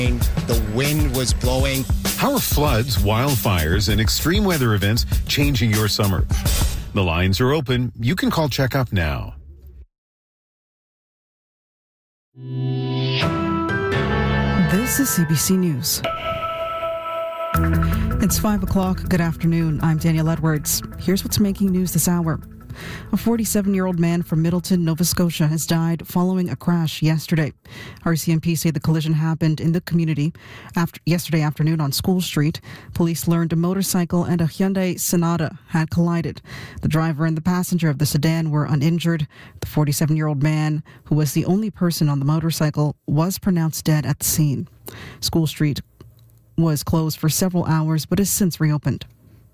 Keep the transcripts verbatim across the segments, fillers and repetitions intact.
The wind was blowing. How are floods, wildfires, and extreme weather events changing your summer? The lines are open. You can call Checkup now. This is C B C News. It's five o'clock. Good afternoon. I'm Danielle Edwards. Here's what's making news this hour. A forty-seven-year-old man from Middleton, Nova Scotia, has died following a crash yesterday. R C M P say the collision happened in the community after yesterday afternoon on School Street. Police learned a motorcycle and a Hyundai Sonata had collided. The driver and the passenger of the sedan were uninjured. The forty-seven-year-old man, who was the only person on the motorcycle, was pronounced dead at the scene. School Street was closed for several hours but has since reopened.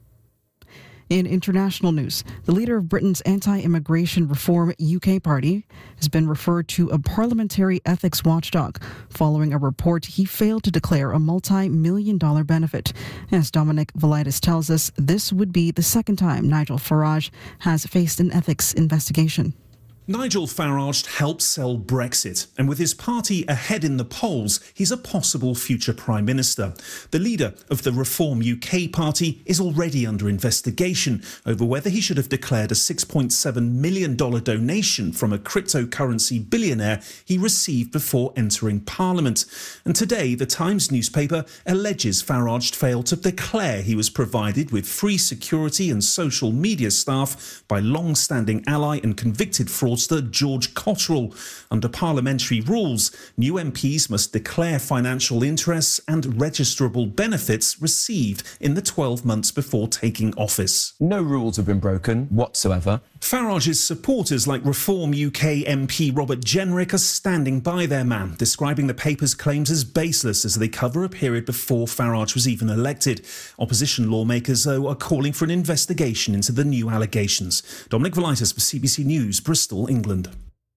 In international news, the leader of Britain's anti-immigration reform U K party has been referred to a parliamentary ethics watchdog following a report he failed to declare a multi-million dollar benefit. As Dominic Valitis tells us, this would be the second time Nigel Farage has faced an ethics investigation. Nigel Farage helped sell Brexit, and with his party ahead in the polls, he's a possible future Prime Minister. The leader of the Reform U K party is already under investigation over whether he should have declared a six point seven million dollars donation from a cryptocurrency billionaire he received before entering Parliament. And today, the Times newspaper alleges Farage failed to declare he was provided with free security and social media staff by long-standing ally and convicted fraud George Cotterill. Under parliamentary rules, new M Ps must declare financial interests and registrable benefits received in the twelve months before taking office. No rules have been broken whatsoever. Farage's supporters like Reform U K M P Robert Jenrick are standing by their man, describing the paper's claims as baseless as they cover a period before Farage was even elected. Opposition lawmakers, though, are calling for an investigation into the new allegations. Dominic Valitis for C B C News, Bristol, England.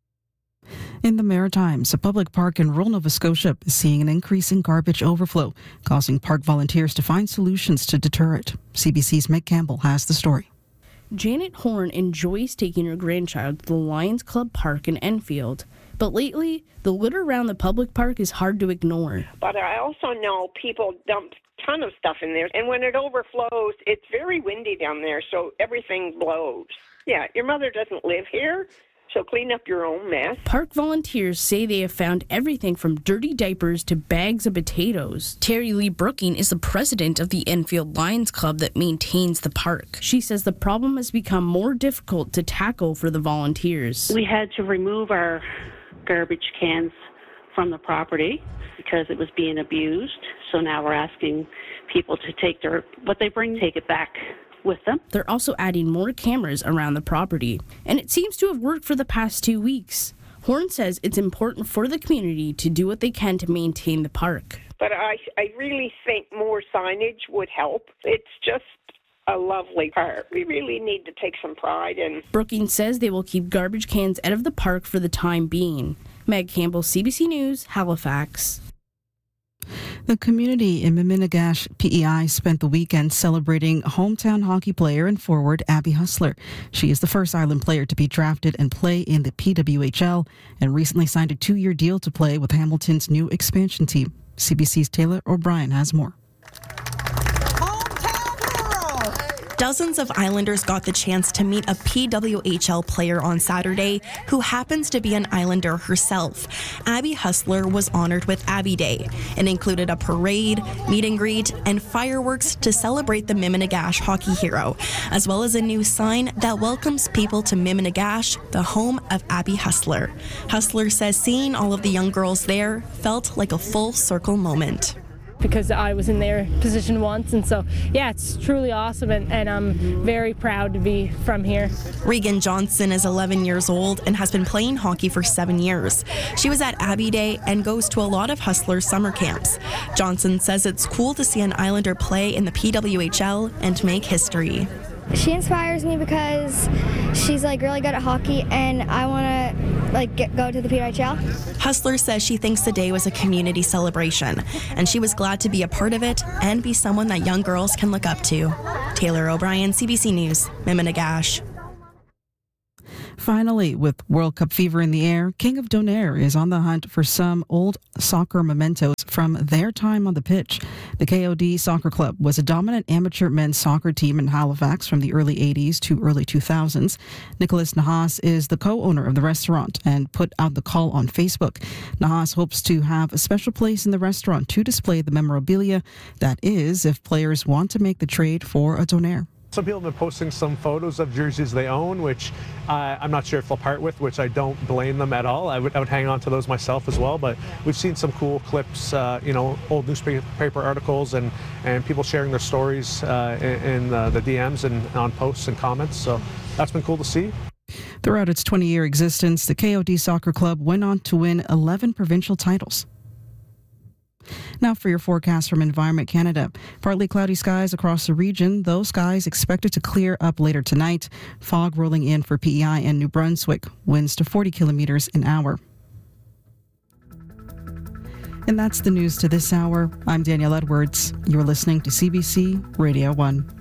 In the Maritimes, a public park in rural Nova Scotia is seeing an increase in garbage overflow, causing park volunteers to find solutions to deter it. C B C's Meg Campbell has the story. Janet Horn enjoys taking her grandchild to the Lions Club Park in Enfield. But lately, the litter around the public park is hard to ignore. But I also know people dump a ton of stuff in there. And when it overflows, it's very windy down there, so everything blows. Yeah, your mother doesn't live here, so clean up your own mess. Park volunteers say they have found everything from dirty diapers to bags of potatoes. Terry Lee Brooking is the president of the Enfield Lions Club that maintains the park. She says the problem has become more difficult to tackle for the volunteers. We had to remove our garbage cans from the property because it was being abused. So now we're asking people to take their what they bring, take it back with them. They're also adding more cameras around the property, and it seems to have worked for the past two weeks. Horn says it's important for the community to do what they can to maintain the park. But I, I really think more signage would help. It's just a lovely park. We really need to take some pride in. Brookings says they will keep garbage cans out of the park for the time being. Meg Campbell, C B C News, Halifax. The community in Miminegash, P E I, spent the weekend celebrating hometown hockey player and forward Abby Hustler. She is the first Island player to be drafted and play in the P W H L and recently signed a two-year deal to play with Hamilton's new expansion team. C B C's Taylor O'Brien has more. Dozens of Islanders got the chance to meet a P W H L player on Saturday who happens to be an Islander herself. Abby Hustler was honored with Abby Day and included a parade, meet and greet, and fireworks to celebrate the Miminegash hockey hero, as well as a new sign that welcomes people to Miminegash, the home of Abby Hustler. Hustler says seeing all of the young girls there felt like a full circle moment. Because I was in their position once, and so yeah, it's truly awesome, and, and I'm very proud to be from here. Regan Johnson is eleven years old and has been playing hockey for seven years. She was at Abby Day and goes to a lot of Hustler's summer camps. Johnson says it's cool to see an Islander play in the P W H L and make history. She inspires me because she's like really good at hockey, and I want to like get, go to the P W H L. Hustler says she thinks the day was a community celebration, and she was glad to be a part of it and be someone that young girls can look up to. Taylor O'Brien, C B C News, Miminegash. Finally, with World Cup fever in the air, King of Donair is on the hunt for some old soccer mementos from their time on the pitch. The K O D Soccer Club was a dominant amateur men's soccer team in Halifax from the early eighties to early two thousands. Nicholas Nahas is the co-owner of the restaurant and put out the call on Facebook. Nahas hopes to have a special place in the restaurant to display the memorabilia. That is, if players want to make the trade for a Donair. Some people have been posting some photos of jerseys they own, which uh, I'm not sure if they'll part with, which I don't blame them at all. I would, I would hang on to those myself as well, but we've seen some cool clips, uh, you know, old newspaper articles and, and people sharing their stories uh, in, in uh, the D Ms and on posts and comments, so that's been cool to see. Throughout its twenty-year existence, the K O D Soccer Club went on to win eleven provincial titles. Now for your forecast from Environment Canada. Partly cloudy skies across the region, though skies expected to clear up later tonight. Fog rolling in for P E I and New Brunswick. Winds to forty kilometers an hour. And that's the news to this hour. I'm Danielle Edwards. You're listening to C B C Radio one.